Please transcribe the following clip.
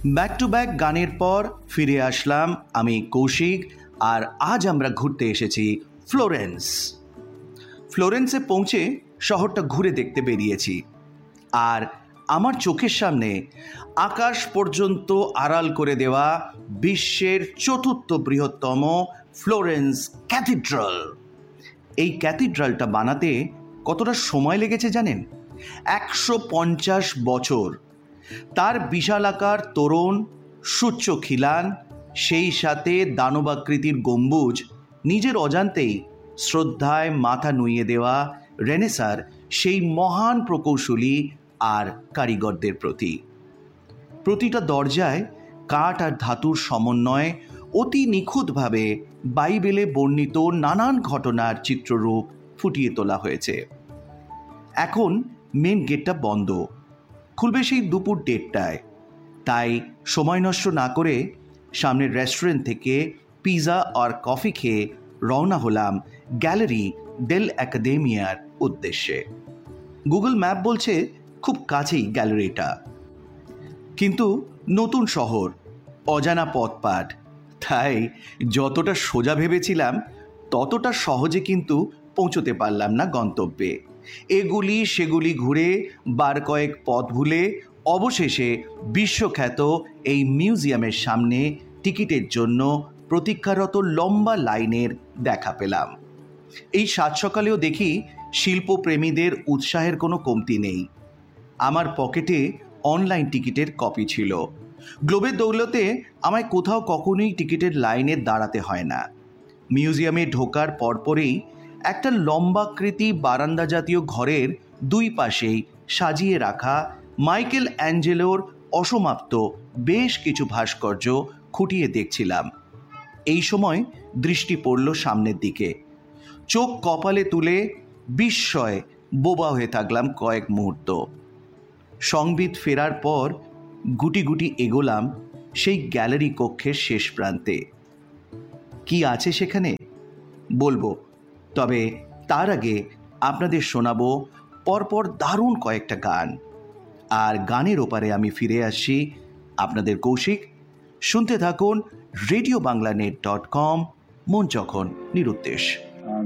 Back to back গানের পর ফিরে আসলাম আমি কৌশিক, আর আজ আমরা ঘুরতে এসেছি ফ্লোরেন্স। ফ্লোরেন্সে পৌঁছে শহরটা ঘুরে দেখতে বেরিয়েছি, আর আমার চোখের সামনে আকাশ পর্যন্ত আড়াল করে দেওয়া বিশ্বের চতুর্থ বৃহত্তম ফ্লোরেন্স ক্যাথিড্রাল। এই ক্যাথিড্রালটা বানাতে কতটা সময় লেগেছে জানেন? 150 বছর। তার বিশালাকার তোরণ, সুচ্চ খিলান, সেই সাথে দানবাকৃতির গম্বুজ নিজের অজান্তেই শ্রদ্ধায় মাথা নুইয়ে দেওয়া রেনেসার সেই মহান প্রকৌশলী আর কারিগরদের প্রতি। প্রতিটা দরজায় কাঠ আর ধাতুর সমন্বয়ে অতি নিখুঁতভাবে বাইবেলে বর্ণিত নানান ঘটনার চিত্ররূপ ফুটিয়ে তোলা হয়েছে। এখন মেন গেটটা বন্ধ, খুলবে সেই দুপুর 1:30টায়। তাই সময় নষ্ট না করে সামনের রেস্টুরেন্ট থেকে পিৎজা আর কফি খেয়ে রওনা হলাম গ্যালারি ডেল অ্যাকাডেমিয়ার উদ্দেশ্যে। গুগল ম্যাপ বলছে খুব কাছেই গ্যালারিটা, কিন্তু নতুন শহর, অজানা পথপাট, তাই যতটা সোজা ভেবেছিলাম ততটা সহজে কিন্তু পৌঁছতে পারলাম না গন্তব্যে। এগুলি সেগুলি ঘুরে বার কয়েক পথ ভুলে অবশেষে বিশ্বখ্যাত এই মিউজিয়ামের সামনে টিকিটের জন্য প্রতীক্ষারত লম্বা লাইনের দেখা পেলাম। এই সাত সকালেও দেখি শিল্পপ্রেমীদের উৎসাহের কোনো কমতি নেই। আমার পকেটে অনলাইন টিকিটের কপি ছিল। গ্লোবের দৌলতে আমায় কোথাও কখনোই টিকিটের লাইনে দাঁড়াতে হয় না। মিউজিয়ামে ঢোকার পরপরেই একটা লম্বাকৃতি বারান্দা জাতীয় ঘরের দুই পাশেই সাজিয়ে রাখা মাইকেল অ্যাঞ্জেলোর অসমাপ্ত বেশ কিছু ভাস্কর্য খুঁটিয়ে দেখছিলাম। এই সময় দৃষ্টি পড়ল সামনের দিকে। চোখ কপালে তুলে বিস্ময়ে বোবা হয়ে থাকলাম কয়েক মুহূর্ত। সংবিত ফেরার পর গুটি গুটি এগোলাম সেই গ্যালারি কক্ষের শেষ প্রান্তে। কি আছে সেখানে বলবো, তবে তার আগে আপনাদের শোনাবো পরপর দারুণ কয়েকটা গান। আর গানের ওপারে আমি ফিরে আসছি আপনাদের কৌশিক। শুনতে থাকুন রেডিওবাংলানেট.com, মন যখন নিরুদ্দেশ।